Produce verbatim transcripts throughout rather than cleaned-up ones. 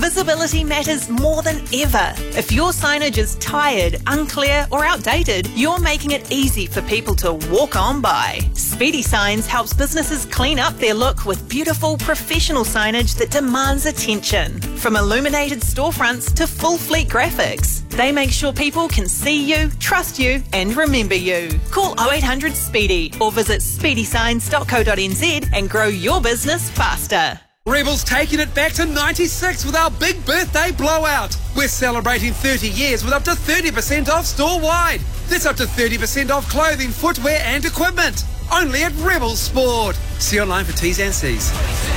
Visibility matters more than ever. If your signage is tired, unclear or outdated, you're making it easy for people to walk on by. Speedy Signs helps businesses clean up their look with beautiful, professional signage that demands attention. From illuminated storefronts to full fleet graphics, they make sure people can see you, trust you and remember you. Call oh eight hundred SPEEDY or visit speedy signs dot co dot n z and grow your business faster. Rebel's taking it back to ninety-six with our big birthday blowout. We're celebrating thirty years with up to thirty percent off store-wide. That's up to thirty percent off clothing, footwear and equipment. Only at Rebel Sport. See online for T's and C's.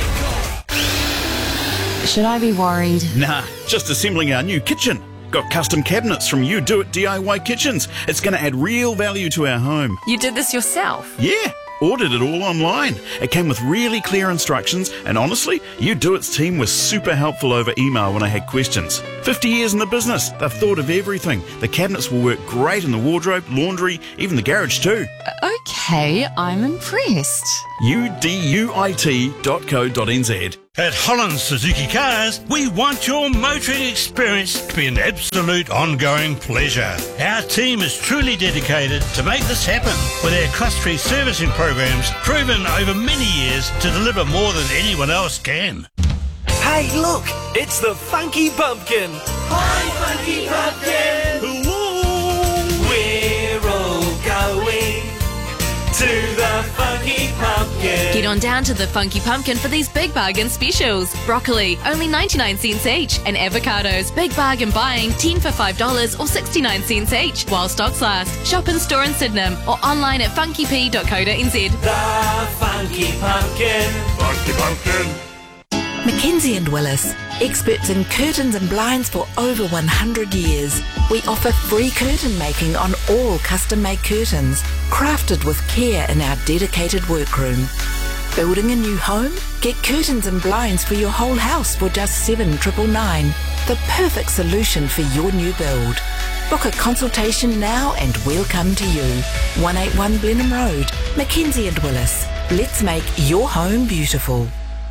Should I be worried? Nah, just assembling our new kitchen. Got custom cabinets from You Do It D I Y Kitchens. It's going to add real value to our home. You did this yourself? Yeah. Ordered it all online. It came with really clear instructions, and honestly, You Do It's team was super helpful over email when I had questions. fifty years in the business, they've thought of everything. The cabinets will work great in the wardrobe, laundry, even the garage too. Okay, I'm impressed. U D U I T dot co dot n z. At Holland Suzuki Cars, we want your motoring experience to be an absolute ongoing pleasure. Our team is truly dedicated to make this happen with our cost-free servicing programs proven over many years to deliver more than anyone else can. Hey, look, it's the Funky Pumpkin. Hi, Funky Pumpkin. Hello. We're all going to the Funky Pumpkin. Get on down to the Funky Pumpkin for these big bargain specials. Broccoli, only ninety-nine cents each. And avocados, big bargain buying, ten for five dollars or sixty-nine cents each. While stocks last. Shop in store in Sydenham or online at funky p dot co dot n z. The Funky Pumpkin. Funky Pumpkin. Mackenzie and Willis, experts in curtains and blinds for over one hundred years. We offer free curtain making on all custom-made curtains, crafted with care in our dedicated workroom. Building a new home? Get curtains and blinds for your whole house for just seven thousand nine hundred ninety-nine dollars. The perfect solution for your new build. Book a consultation now and we'll come to you. one eighty-one Blenheim Road, Mackenzie and Willis. Let's make your home beautiful.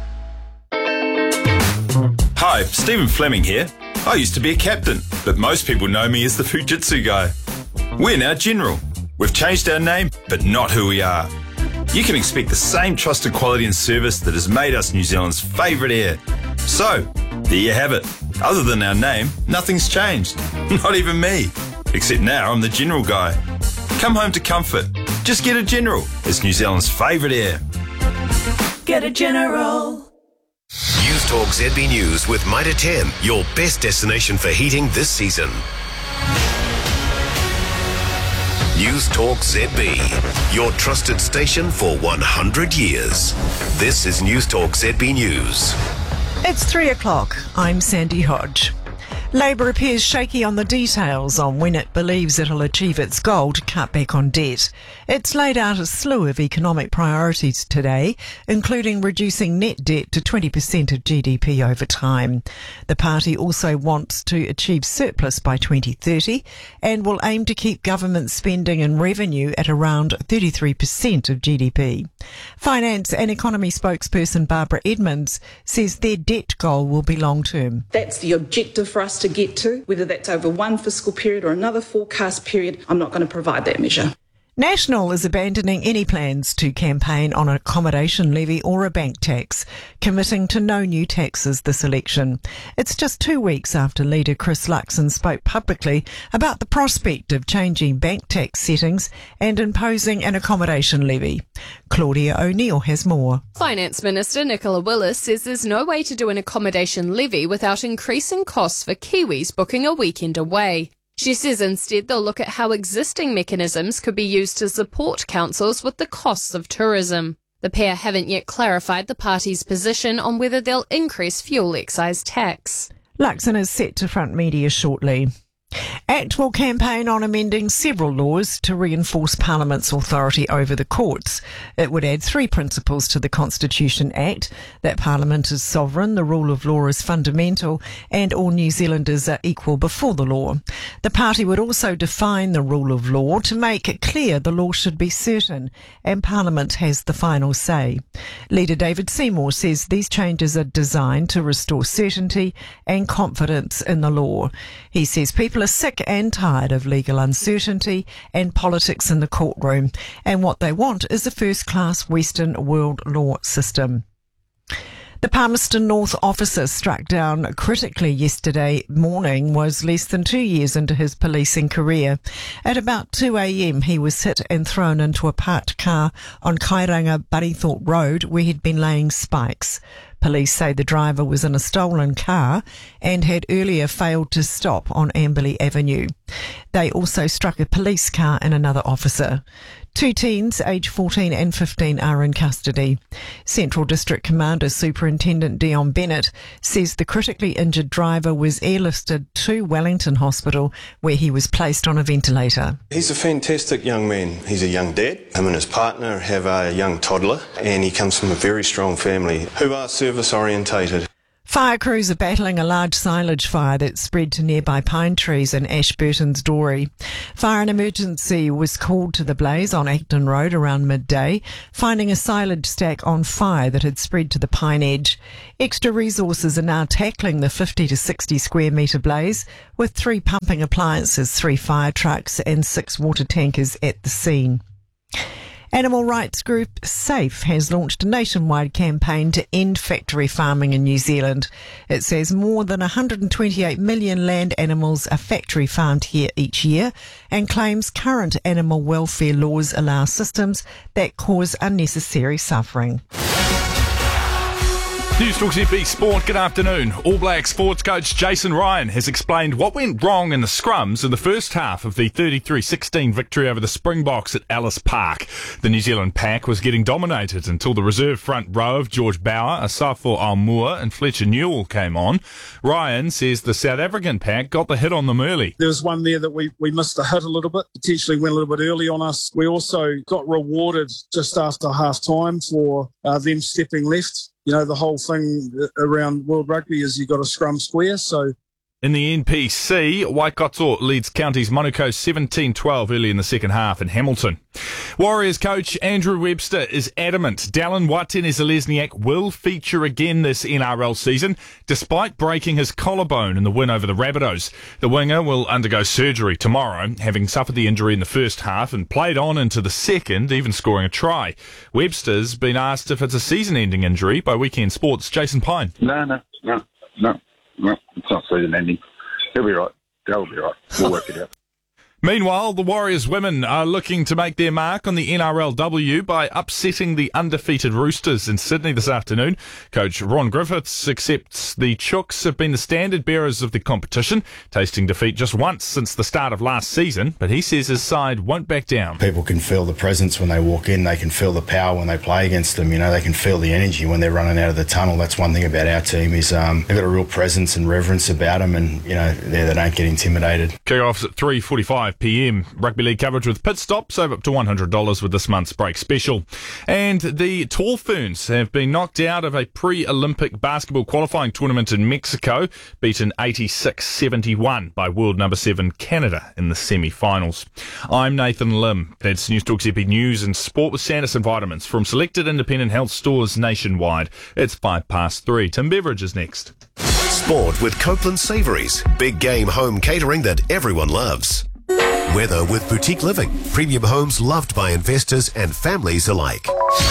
Hi, Stephen Fleming here. I used to be a captain, but most people know me as the Fujitsu guy. We're now General. We've changed our name, but not who we are. You can expect the same trusted quality and service that has made us New Zealand's favourite air. So, there you have it. Other than our name, nothing's changed. Not even me. Except now I'm the General guy. Come home to comfort. Just get a General. It's New Zealand's favourite air. Get a General. News Talk Z B News with Mitre ten, your best destination for heating this season. News Talk Z B, your trusted station for one hundred years. This is News Talk Z B News. It's three o'clock. I'm Sandy Hodge. Labor appears shaky on the details on when it believes it'll achieve its goal to cut back on debt. It's laid out a slew of economic priorities today, including reducing net debt to twenty percent of G D P over time. The party also wants to achieve surplus by twenty thirty and will aim to keep government spending and revenue at around thirty-three percent of G D P. Finance and economy spokesperson Barbara Edmonds says their debt goal will be long-term. That's the objective for us to get to, whether that's over one fiscal period or another forecast period. I'm not going to provide that measure. National is abandoning any plans to campaign on an accommodation levy or a bank tax, committing to no new taxes this election. It's just two weeks after leader Chris Luxon spoke publicly about the prospect of changing bank tax settings and imposing an accommodation levy. Claudia O'Neill has more. Finance Minister Nicola Willis says there's no way to do an accommodation levy without increasing costs for Kiwis booking a weekend away. She says instead they'll look at how existing mechanisms could be used to support councils with the costs of tourism. The pair haven't yet clarified the party's position on whether they'll increase fuel excise tax. Luxon is set to front media shortly. ACT will campaign on amending several laws to reinforce Parliament's authority over the courts. It would add three principles to the Constitution Act: that Parliament is sovereign, the rule of law is fundamental, and all New Zealanders are equal before the law. The party would also define the rule of law to make it clear the law should be certain, and Parliament has the final say. Leader David Seymour says these changes are designed to restore certainty and confidence in the law. He says people are sick and tired of legal uncertainty and politics in the courtroom, and what they want is a first-class Western world law system. The Palmerston North officer struck down critically yesterday morning was less than two years into his policing career. At about two a.m. he was hit and thrown into a parked car on Kairanga Bunnythorpe Road, where he'd been laying spikes. Police say the driver was in a stolen car and had earlier failed to stop on Amberley Avenue. They also struck a police car and another officer. Two teens, aged fourteen and fifteen, are in custody. Central District Commander Superintendent Dion Bennett says the critically injured driver was airlifted to Wellington Hospital, where he was placed on a ventilator. He's a fantastic young man. He's a young dad. Him and his partner have a young toddler, and he comes from a very strong family who are service orientated. Fire crews are battling a large silage fire that spread to nearby pine trees in Ashburton's Dory. Fire and emergency was called to the blaze on Acton Road around midday, finding a silage stack on fire that had spread to the pine edge. Extra resources are now tackling the fifty to sixty square metre blaze, with three pumping appliances, three fire trucks and six water tankers at the scene. Animal rights group SAFE has launched a nationwide campaign to end factory farming in New Zealand. It says more than one hundred twenty-eight million land animals are factory farmed here each year, and claims current animal welfare laws allow systems that cause unnecessary suffering. News Talk Z B Sport, good afternoon. All Blacks forwards coach Jason Ryan has explained what went wrong in the scrums in the first half of the thirty-three sixteen victory over the Springboks at Ellis Park. The New Zealand pack was getting dominated until the reserve front row of George Bauer, Asafo Almua and Fletcher Newell came on. Ryan says the South African pack got the hit on them early. There was one there that we, we missed the hit a little bit, potentially went a little bit early on us. We also got rewarded just after half time for uh, them stepping left. You know, the whole thing around World Rugby is you got a scrum square, so... In the N P C, Waikato leads Counties Monaco seventeen twelve early in the second half in Hamilton. Warriors coach Andrew Webster is adamant Dallin Watene-Zelezniak will feature again this N R L season, despite breaking his collarbone in the win over the Rabbitohs. The winger will undergo surgery tomorrow, having suffered the injury in the first half and played on into the second, even scoring a try. Webster's been asked if it's a season-ending injury by Weekend Sports' Jason Pine. No, no, no, no. No, it's not season ending. He'll be right. They'll be right. We'll work it out. Meanwhile, the Warriors women are looking to make their mark on the N R L W by upsetting the undefeated Roosters in Sydney this afternoon. Coach Ron Griffiths accepts the Chooks have been the standard bearers of the competition, tasting defeat just once since the start of last season, but he says his side won't back down. People can feel the presence when they walk in, they can feel the power when they play against them, you know, they can feel the energy when they're running out of the tunnel. That's one thing about our team is um, they've got a real presence and reverence about them, and, you know, they, they don't get intimidated. Kick-offs at three forty-five p m. Rugby League coverage with pit stops, save up to one hundred dollars with this month's break special. And the Tall Ferns have been knocked out of a pre-Olympic basketball qualifying tournament in Mexico, beaten eighty-six seventy-one by world number seven Canada in the semi-finals. I'm Nathan Lim. That's News Talk Z B News and Sport with Sanderson Vitamins from selected independent health stores nationwide. It's five past three. Tim Beveridge is next. Sport with Copeland Savouries, big game home catering that everyone loves. Weather with Boutique Living, premium homes loved by investors and families alike.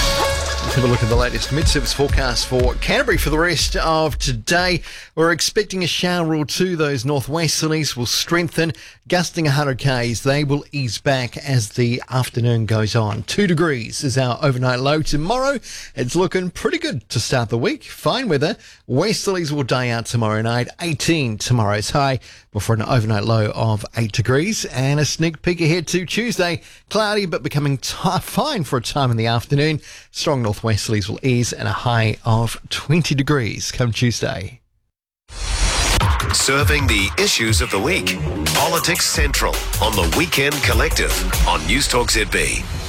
Let's have a look at the latest mid-service forecast for Canterbury for the rest of today. We're expecting a shower or two. Those northwesterlies will strengthen, gusting one hundred k's. They will ease back as the afternoon goes on. Two degrees is our overnight low tomorrow. It's looking pretty good to start the week. Fine weather. Westerlies will die out tomorrow night. eighteen tomorrow's high before an overnight low of eight degrees. And a sneak peek ahead to Tuesday. Cloudy but becoming t- fine for a time in the afternoon. Strong northwesterlies will ease and a high of twenty degrees come Tuesday. Serving the issues of the week. Politics Central on the Weekend Collective on News Talk Z B.